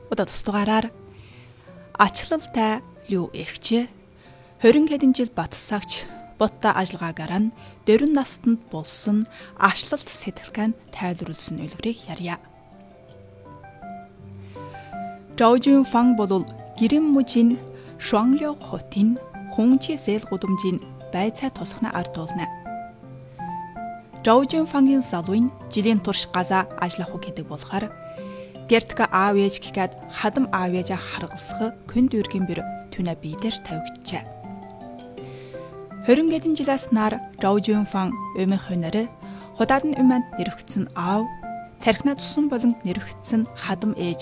Одоо тусдугаараар ачлалтай Лю эгч 20 хэдэн жил батсагч боттой ажиллагаагаар нь дөрвөн настанд болсон ачлалт сэтгэлгээнд тайлбарлсан үлгэрийг ярья. Жаожун фан бол гэрэн мужийн Шуанлё хотын Хунчи зээл гудамжийн байцаа тусахна ард туулна. Жаожун фангийн залууын жилийн турш газаа ажиллах гэдэг болохоор гэртгэ аав ээж гэхэд хадам аав ээжээ харгалсах күн дүүргийн бэр түнэ бие дээр тавигджээ. 20 хэдэн жилээс нар Жаожун фан өмх хөнөр худаад нь уманд нэрвэгдсэн аав, тархинаа тусан болонд нэрвэгдсэн хадам ээж